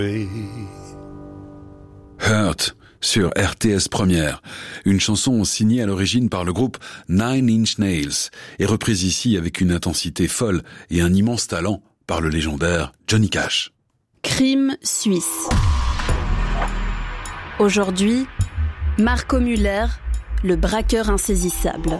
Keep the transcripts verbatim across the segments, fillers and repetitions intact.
Hurt sur R T S Première, une chanson signée à l'origine par le groupe Nine Inch Nails et reprise ici avec une intensité folle et un immense talent par le légendaire Johnny Cash. Crime suisse. Aujourd'hui, Marco Müller, le braqueur insaisissable.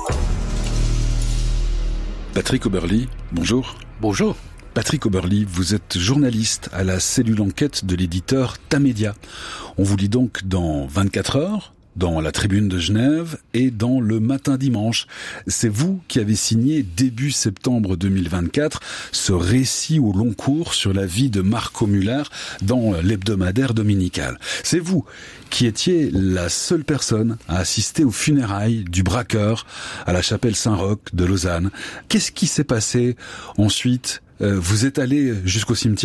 Patrick Oberly, bonjour. Bonjour. Patrick Oberly, vous êtes journaliste à la cellule enquête de l'éditeur Tamedia. On vous lit donc dans vingt-quatre heures, dans la Tribune de Genève et dans Le Matin Dimanche. C'est vous qui avez signé début septembre deux mille vingt-quatre ce récit au long cours sur la vie de Marco Müller dans l'hebdomadaire dominical. C'est vous qui étiez la seule personne à assister aux funérailles du braqueur à la chapelle Saint-Roch de Lausanne. Qu'est-ce qui s'est passé ensuite ? Euh, vous êtes allé jusqu'au cimetière ?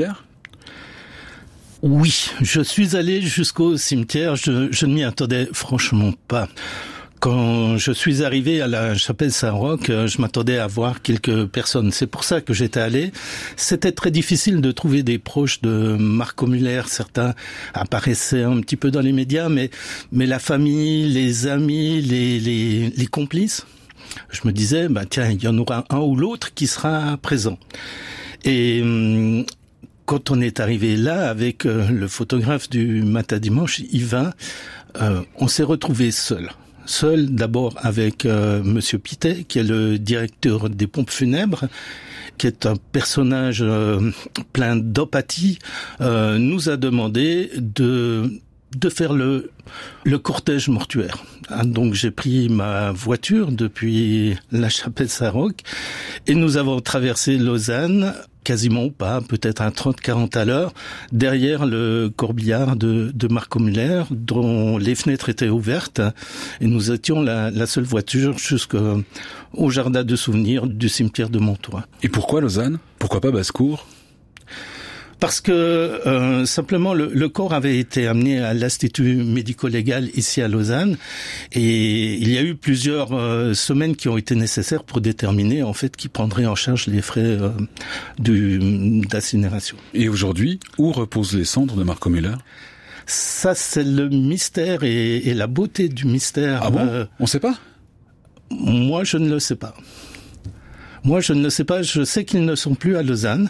Oui, je suis allé jusqu'au cimetière. Je, je ne m'y attendais franchement pas. Quand je suis arrivé à la chapelle Saint-Roch, je m'attendais à voir quelques personnes. C'est pour ça que j'étais allé. C'était très difficile de trouver des proches de Marco Müller. Certains apparaissaient un petit peu dans les médias, mais, mais la famille, les amis, les, les, les complices, je me disais, bah, tiens, il y en aura un ou l'autre qui sera présent. Et hum, quand on est arrivé là avec euh, le photographe du Matin Dimanche, Yvain, euh, on s'est retrouvés seuls. Seul d'abord avec euh, Monsieur Pittet, qui est le directeur des pompes funèbres, qui est un personnage euh, plein d'empathie, euh, nous a demandé de de faire le le cortège mortuaire. Donc j'ai pris ma voiture depuis la chapelle Saint-Roch et nous avons traversé Lausanne, quasiment pas, peut-être à trente à quarante à l'heure, derrière le corbillard de, de Marco Müller, dont les fenêtres étaient ouvertes, et nous étions la, la seule voiture jusqu'au jardin de souvenirs du cimetière de Montois. Et pourquoi Lausanne ? Pourquoi pas Basse-Cour ? Parce que euh, simplement le, le corps avait été amené à l'Institut médico-légal ici à Lausanne et il y a eu plusieurs euh, semaines qui ont été nécessaires pour déterminer en fait qui prendrait en charge les frais euh, du, d'incinération. Et aujourd'hui, où reposent les cendres de Marco Müller ? Ça, c'est le mystère et, et la beauté du mystère. Ah bon ? euh, On sait pas ? Moi, je ne le sais pas. Moi, je ne le sais pas. Je sais qu'ils ne sont plus à Lausanne.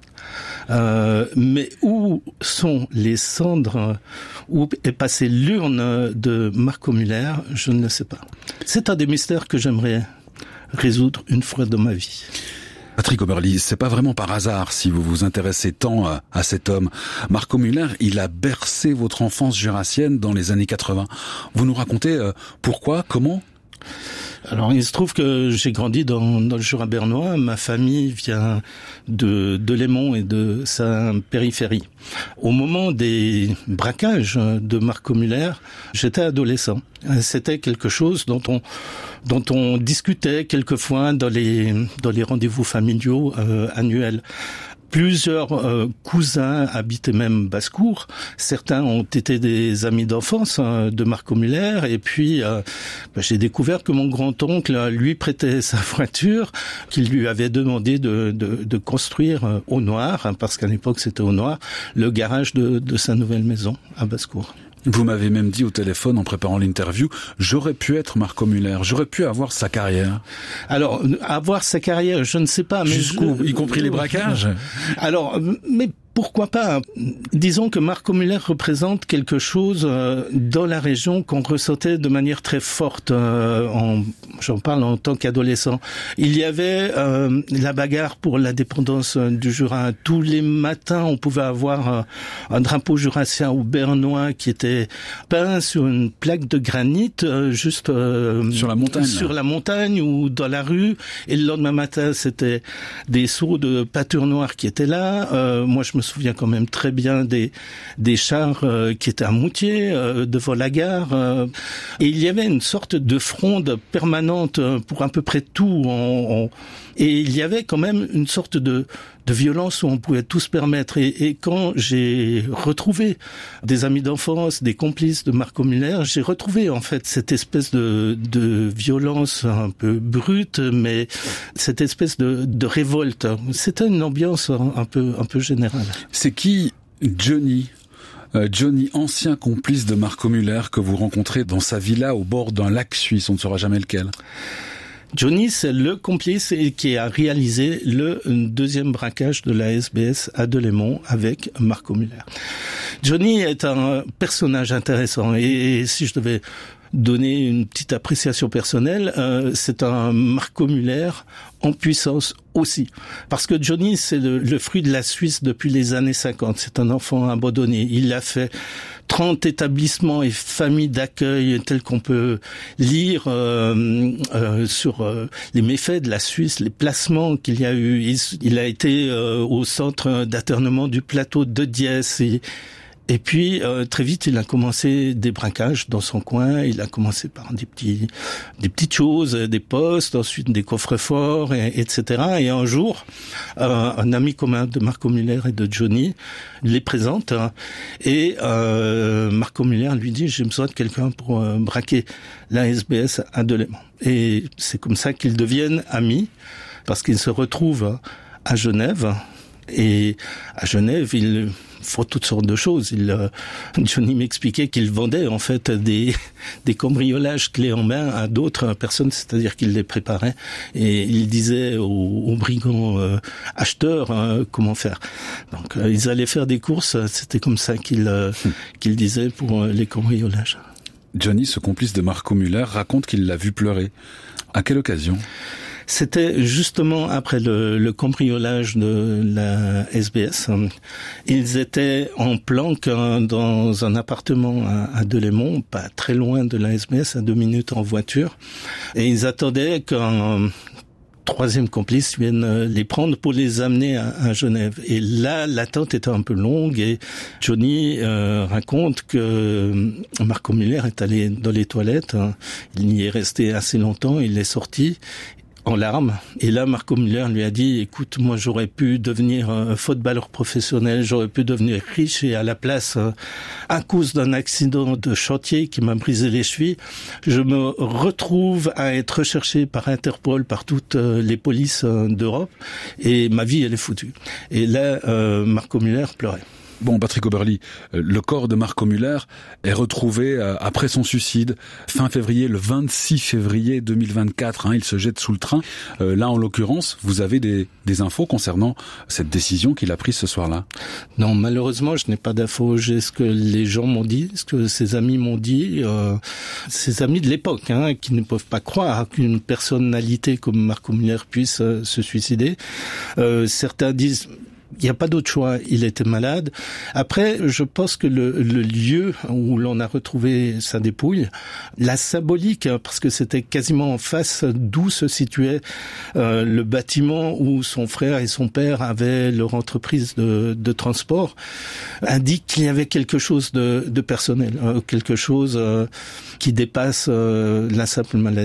Euh, mais où sont les cendres, où est passée l'urne de Marco Müller, je ne le sais pas. C'est un des mystères que j'aimerais résoudre une fois dans ma vie. Patrick Oberly, c'est pas vraiment par hasard si vous vous intéressez tant à, à cet homme. Marco Müller, il a bercé votre enfance jurassienne dans les années quatre-vingts. Vous nous racontez euh, pourquoi, comment ? Alors, il se trouve que j'ai grandi dans, dans le Jura bernois. Ma famille vient de, de Lémont et de sa périphérie. Au moment des braquages de Marco Müller, j'étais adolescent. C'était quelque chose dont on, dont on discutait quelquefois dans les, dans les rendez-vous familiaux euh, annuels. Plusieurs euh, cousins habitaient même Basse-Cour. Certains ont été des amis d'enfance hein, de Marco Müller. Et puis, euh, bah, j'ai découvert que mon grand-oncle lui prêtait sa voiture, qu'il lui avait demandé de, de, de construire euh, au noir, hein, parce qu'à l'époque c'était au noir, le garage de, de sa nouvelle maison à Basse-Cour. Vous m'avez même dit au téléphone en préparant l'interview, j'aurais pu être Marco Müller, j'aurais pu avoir sa carrière. Alors, avoir sa carrière, je ne sais pas. Mais Jusqu'où, je... y compris les braquages ? Alors, mais pourquoi pas ? Disons que Marco Müller représente quelque chose euh, dans la région qu'on ressentait de manière très forte. Euh, en, j'en parle en tant qu'adolescent. Il y avait euh, la bagarre pour l'indépendance du Jura. Tous les matins, on pouvait avoir euh, un drapeau jurassien ou bernois qui était peint sur une plaque de granit, euh, juste euh, sur la montagne, sur la montagne ou dans la rue. Et le lendemain matin, c'était des seaux de peinture noire qui étaient là. Euh, moi, je me souviens quand même très bien des des chars euh, qui étaient à Moutier euh, devant la gare euh, et il y avait une sorte de fronde permanente pour à peu près tout on, on, et il y avait quand même une sorte de de violence où on pouvait tout se permettre et, et quand j'ai retrouvé des amis d'enfance, des complices de Marco Müller, j'ai retrouvé en fait cette espèce de de violence un peu brute, mais cette espèce de de révolte. C'était une ambiance un peu un peu générale. C'est qui Johnny. Euh, Johnny, ancien complice de Marco Müller que vous rencontrez dans sa villa au bord d'un lac suisse, on ne saura jamais lequel. Johnny, c'est le complice qui a réalisé le deuxième braquage de la S B S à Delémont avec Marco Müller. Johnny est un personnage intéressant et si je devais donner une petite appréciation personnelle, euh, c'est un Marco Müller en puissance aussi. Parce que Johnny, c'est le, le fruit de la Suisse depuis les années cinquante. C'est un enfant abandonné. Il a fait trente établissements et familles d'accueil tels qu'on peut lire euh, euh, sur euh, les méfaits de la Suisse, les placements qu'il y a eu. Il, il a été euh, au centre d'internement du plateau de Diès et Et puis euh, très vite, il a commencé des braquages dans son coin. Il a commencé par des petits, des petites choses, des postes, ensuite des coffres-forts, et, etc. Et un jour, euh, un ami commun de Marco Müller et de Johnny les présente. Hein, et euh, Marco Müller lui dit :« J'ai besoin de quelqu'un pour euh, braquer la S B S à Delémont. » Et c'est comme ça qu'ils deviennent amis, parce qu'ils se retrouvent à Genève. Et à Genève, ils font toutes sortes de choses. Il, euh, Johnny m'expliquait qu'il vendait en fait des, des cambriolages clés en main à d'autres personnes, c'est-à-dire qu'il les préparait et il disait aux, aux brigands euh, acheteurs euh, comment faire. Donc euh, ils allaient faire des courses, c'était comme ça qu'il, euh, qu'il disait pour euh, les cambriolages. Johnny, ce complice de Marco Müller, raconte qu'il l'a vu pleurer. À quelle occasion ? C'était justement après le, le cambriolage de la S B S. Ils étaient en planque dans un appartement à, à Delémont, pas très loin de la S B S, à deux minutes en voiture. Et ils attendaient qu'un troisième complice vienne les prendre pour les amener à, à Genève. Et là, l'attente était un peu longue et Johnny euh, raconte que Marco Müller est allé dans les toilettes. Il y est resté assez longtemps, il est sorti en larmes. Et là, Marco Müller lui a dit :« Écoute, moi, j'aurais pu devenir un footballeur professionnel, j'aurais pu devenir riche et à la place, à cause d'un accident de chantier qui m'a brisé les chevilles, je me retrouve à être recherché par Interpol, par toutes les polices d'Europe et ma vie, elle est foutue. » Et là, euh, Marco Müller pleurait. Bon, Patrick Oberli, le corps de Marco Müller est retrouvé après son suicide, fin février, le vingt-six février deux mille vingt-quatre. Hein, il se jette sous le train. Euh, là, en l'occurrence, vous avez des, des infos concernant cette décision qu'il a prise ce soir-là ? Non, malheureusement, je n'ai pas d'infos. J'ai ce que les gens m'ont dit, ce que ses amis m'ont dit. Euh, ses amis de l'époque, hein, qui ne peuvent pas croire qu'une personnalité comme Marco Müller puisse euh, se suicider. Euh, certains disent: il n'y a pas d'autre choix, il était malade. Après, je pense que le, le lieu où l'on a retrouvé sa dépouille, la symbolique, parce que c'était quasiment en face d'où se situait euh, le bâtiment où son frère et son père avaient leur entreprise de, de transport, indique qu'il y avait quelque chose de, de personnel, euh, quelque chose euh, qui dépasse euh, la simple maladie.